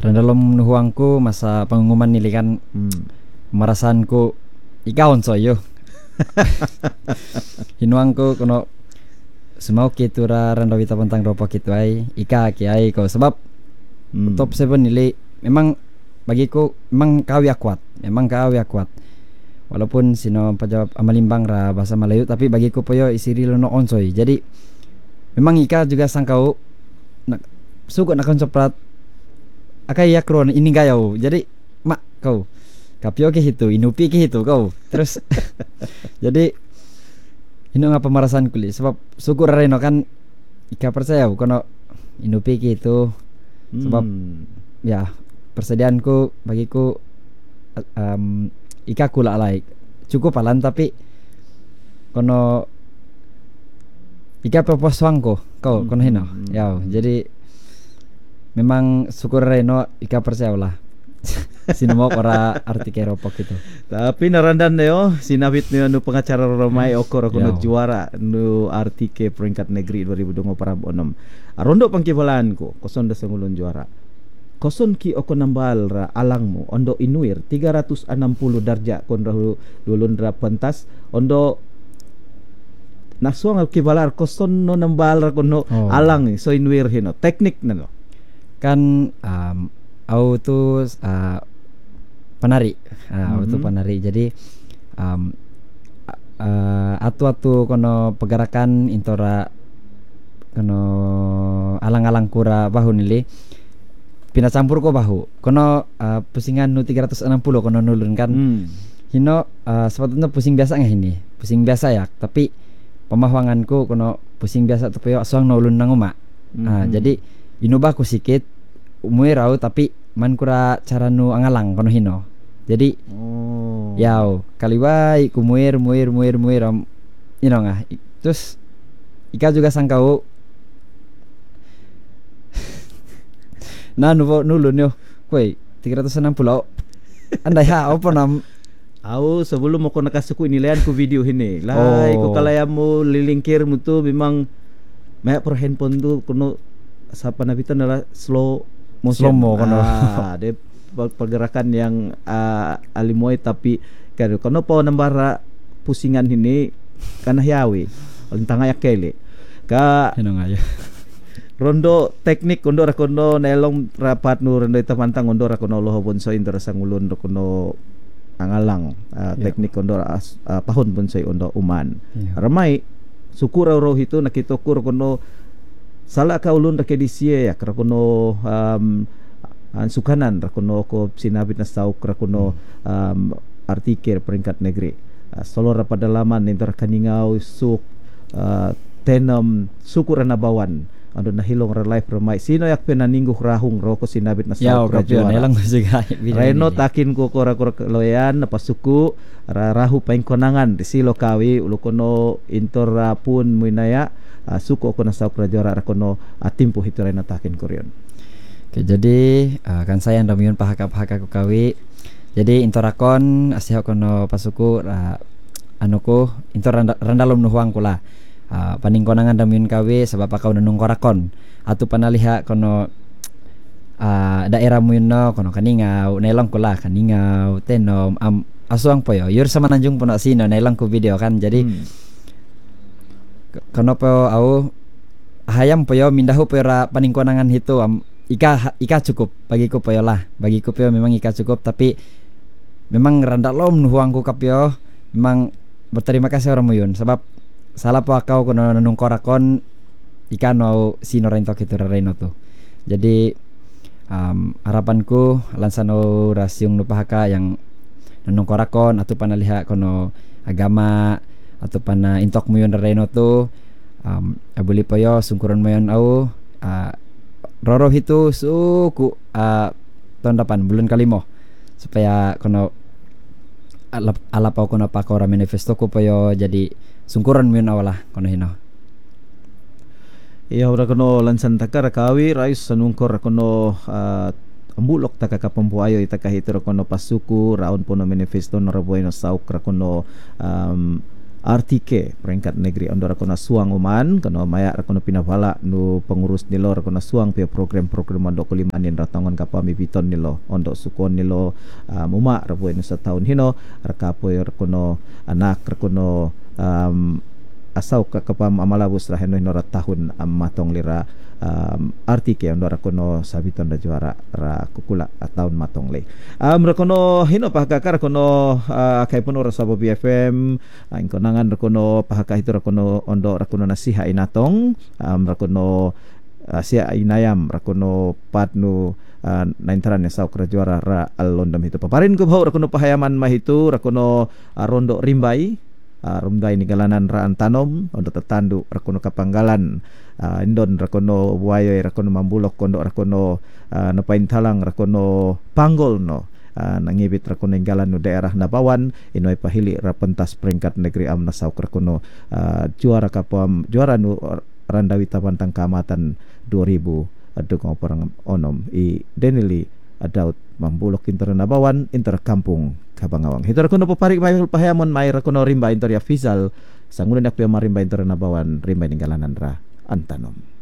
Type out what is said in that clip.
Randalom nuhuangku masa pengumuman nili kan marasanku ikaon soyo. Hinuangku kono semau kitu ra randawita pentang ropo kitu ai ika kiai ko sebab top 7 nili memang bagiku memang kawi kuat. Walaupun sino pajawab amalimbang ra bahasa Melayu tapi bagiku poyo isiri lono onsoi. Jadi memang ika juga sangkau suku nak konsoprat akai yakron ini gayau. Jadi mak kau kapio ke hitu inupi ke hitu kau. Terus jadi ini ngapa marasan kuli sebab suku rareno kan ika percaya kono inupi ke hitu sebab ya persediaanku bagiku ika kula like cukup alan tapi kono ika proposwangko kau kono hino ya jadi memang syukur reno ika percaya lah sinemo ora arti keropok gitu tapi narandan neo sinabit neo nu pengacara romai okor kono juara nu arti ke peringkat negeri 2026 arondo pangkibalanku koson da sangulun juara koson ki oko nambal ra alangmu ondo inuir 360 darja konrahu dulun ra pentas ondo nasuang kibalar koson no nambal ra kono alang so inuir hino teknik nano kan au tu penari au tu penari jadi atu kono pergerakan intora kono alang-alang kura bahu nili pina campur ko bahu kono pusingan nu 360 kono nulun kan hino sebetulnya pusing biasa nggak ini pusing biasa ya tapi pemahawanganku kono pusing biasa tu peyo suang nulun nang uma jadi inuba ku sikit umuir rau tapi man kura cara nu angalang kono hino jadi yau kaliwai ku muir ino ngah terus ika juga sangkau nah nulun yo koi 360 andai ha apa nam au sebelum aku nakasuku nilaian ku video ini lah iku kalayamu lilingkir mutu memang mek per handphone tu kuno sapa nabitan adalah slow motion kono de pergerakan yang alimoy tapi kono po nambara pusingan ini kana yawi lintang ayak kele ka rondo teknik kondo ra kono nelong rapat nu rondo itapantang kondo ra kono loho bonsoi indra sangulun kono angalang teknik kondo pahon bonsoi ondo uman ramai suku ro itu nakitokur kono sala ka ulun ra kedisia ya krakono sukanan rakono ko sinabit na sauk rakono artikel peringkat negeri solo ra padalaman inter kaningau suk tenom suku ranabawan ando nahilong ra life ramai sino yak penaningguh rahung roko sinabit na sauk rajuara elang juga reno takin ko kora loyan na pasuku rahu paing konangan di silo kawi ulukono intor pun muinaya suku ko na sauk rajuara rakono timpo hito reno takin koryon. Oke, jadi kan saya ndamiun pahaka ku kawi. Jadi intorakon asih kono pasuku anuku intor randalom nuhuang kula. Paning konangan ndamiun kawi sebab kau nanung korakon. Atu panaliha kono daerah muyno kono kaningau nelong kula kaningau tenom asuang poyo yur sama nanjung puno sino nelong ku video kan. Jadi kono po au hayam poyo mindahu poyo ra paning konangan hitu Ika cukup bagiku poyo lah bagiku poyo memang ika cukup tapi memang randalom nuhuangku kapyo memang berterima kasih orang muyun sebab salah po akau kono nanung korakon ika no sino rento kitu reno tu jadi harapanku lansano rasiung nupahaka yang nanung korakon atau panaliha kono agama atau pana intok muyun reno tu abuli poyo sungkuran muyun au roro itu suku tahun depan bulan kalimo supaya kono alap au kono pakora manifesto ko payo jadi sungkuran min awalah kono hino iya ora kono lansan takar kawi rais sanungkor kono ambulok taka kapampuayo itaka hitro kono pasuku raon pono manifesto narabueno sauk kono RTK peringkat negeri ondor kono suang uman kono maya kono pinafala nu pengurus nilo kono suang pia program-program ondok kulimanin ratangon kapami biton nilo ondok sukon nilo muma rabu nu setahun hino rakapo kono anak kono asau kapam amalabus raheno hino tahun matong lira RTK ondor kono sabiton da juara ra kukula tahun matong le rakono hino pahakakar kono kai pun ora sabo BFM ang konangan rakono pahaka itu rakono ondo rakono nasiha inatong rakono sia inayam rakono patnu naintaran yang sauk juara ra alondam itu paparin ko bau rakono pahayaman mah itu rakono rondo rimbai rumdai nigalanan raan tanom ondo tetandu rakono kapanggalan indon rakono buayo rakono mambulok kondo rakono napain talang rakono panggol no nangibit rakono inggalan no daerah Nabawan inoy pahili rapentas peringkat negeri amna sauk rakono juara kapam juara nu randawi tabantang kamatan 2000 adung parang onom I denili adaut mambulok inter Nabawan inter kampung Kabangawang hitor kono paparik may pahayamon may rakono rimba inter ya Fizal sangunan yak marimba inter Nabawan rimba ninggalanan ra antanom